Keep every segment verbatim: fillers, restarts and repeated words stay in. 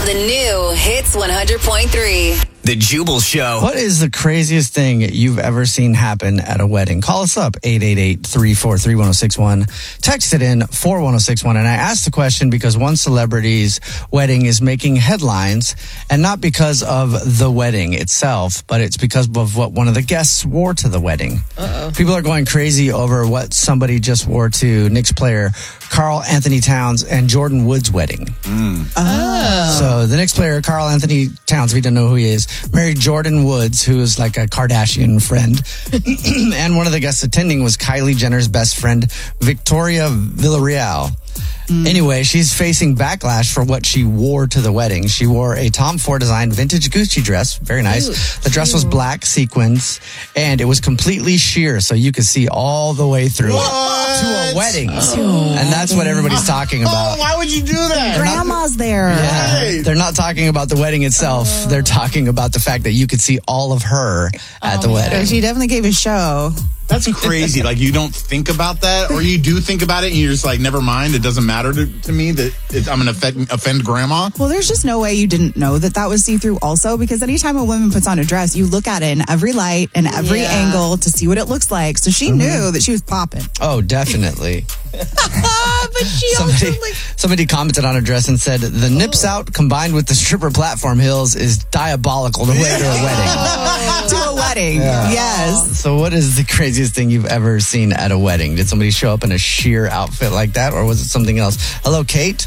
The new Hits one hundred point three. The Jubal Show. What is the craziest thing you've ever seen happen at a wedding? Call us up, eight eight eight, three four three, one oh six one. Text it in, four one oh six one. And I asked the question because one celebrity's wedding is making headlines, and not because of the wedding itself, but it's because of what one of the guests wore to the wedding. Uh-oh. People are going crazy over what somebody just wore to Knicks player Karl Anthony Towns and Jordan Wood's wedding. Mm. Oh. So the Knicks player Karl Anthony Towns, we don't know who he is, married Jordan Woods, who is like a Kardashian friend. And one of the guests attending was Kylie Jenner's best friend, Victoria Villarreal. Mm. Anyway, she's facing backlash for what she wore to the wedding. She wore a Tom Ford designed vintage Gucci dress. Very nice. Ooh. The dress was black sequins, and it was completely sheer, so you could see all the way through what? it to a wedding. Oh. And that's what everybody's talking about. Oh, why would you do that? Grandma's there. Yeah. Hey. They're not talking about the wedding itself. Oh. They're talking about the fact that you could see all of her at oh, the wedding. She definitely gave a show. That's crazy. Like, you don't think about that, or you do think about it, and you're just like, never mind. It doesn't matter to, to me that it, I'm going to offend, offend grandma. Well, there's just no way you didn't know that that was see-through also, because anytime a woman puts on a dress, you look at it in every light and every yeah. angle to see what it looks like. So she mm-hmm. knew that she was popping. Oh, definitely. But she somebody, also like... somebody commented on her dress and said, the nips out combined with the stripper platform heels is diabolical to wear to a wedding. Oh. To a wedding, yeah. Yes. So what is the craziest thing you've ever seen at a wedding? Did somebody show up in a sheer outfit like that, or was it something else? Hello, Kate?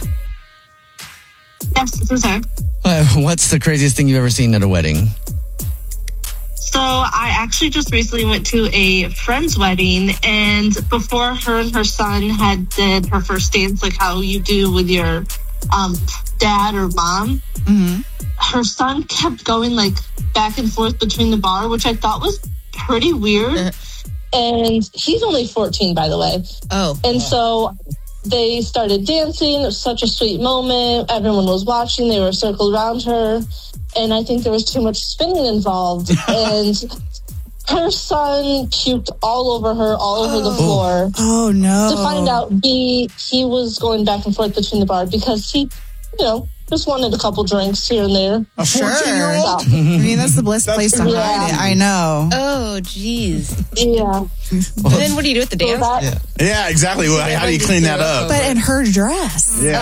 Yes, this is her. Uh, what's the craziest thing you've ever seen at a wedding? So I actually just recently went to a friend's wedding, and before her and her son had did her first dance, like how you do with your um, dad or mom, mm-hmm. her son kept going like back and forth between the bar, which I thought was pretty weird. Uh-huh. And he's only fourteen, by the way. Oh. And so they started dancing. It was such a sweet moment. Everyone was watching. They were circled around her. And I think there was too much spinning involved. And her son puked all over her, all over oh. the floor. Oh, no. To find out, B, he was going back and forth between the bar because he, you know, just wanted a couple drinks here and there. A fourteen-year-old? Sure. I mean, that's the best place to yeah. hide it. I know. Oh, jeez. Yeah. But then what do you do with the dance? That, yeah. yeah, exactly. Well, how do you clean that up? But in her dress. Yeah.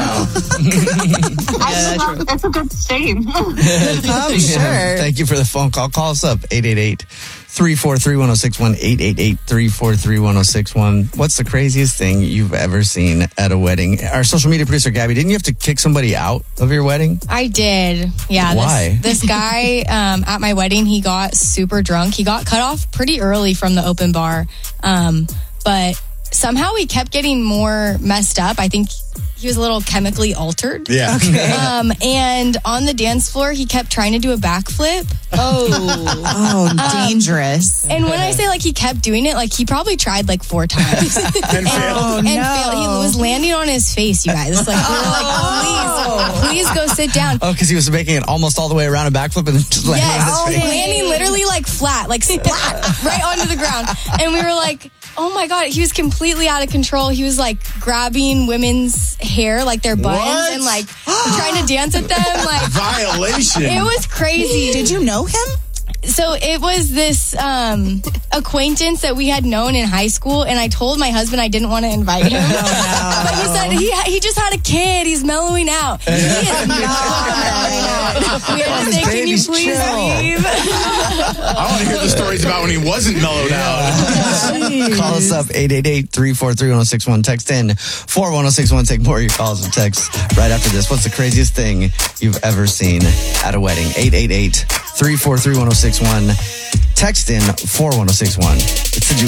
yeah, that's true. It's a good stain. I'm sure. Thank you for the phone call. Call us up, eight eight eight, three four three, one oh six one, eight eight eight, three four three, one oh six one. What's the craziest thing you've ever seen at a wedding? Our social media producer, Gabby, didn't you have to kick somebody out of your wedding? I did. Yeah. Why? This, this guy um, at my wedding, he got super drunk. He got cut off pretty early from the open bar. Um, but somehow he kept getting more messed up. I think he was a little chemically altered. Yeah. Okay. Um, and on the dance floor, he kept trying to do a backflip. Oh. oh, dangerous. Um, and when I say like he kept doing it, like he probably tried like four times. and and, failed. Oh, and no. failed. He was landing on his face, you guys. Like, we were like, please, please go sit down. Oh, because he was making it almost all the way around a backflip and then just landing yes. on his face. Landing literally like flat, like splat, right onto the ground. And we were like, oh my God, he was completely out of control. He was like grabbing women's hair, like their buttons, what? and like trying to dance at them. Like violation. It was crazy. Did you know him? So it was this um, acquaintance that we had known in high school, and I told my husband I didn't want to invite him. Oh, no. But he said he he just had a kid. He's mellowing out. He is not mellowing out. We had to say, can you please chill. leave? I want to hear the stories about when he wasn't mellowed out. Call us up, eight eight eight, three four three, one oh six one. Text in four one oh six one. Take more of your calls and texts right after this. What's the craziest thing you've ever seen at a wedding? eight eight eight, three four three, one oh six one. Text in four one oh six one. It's the Jubal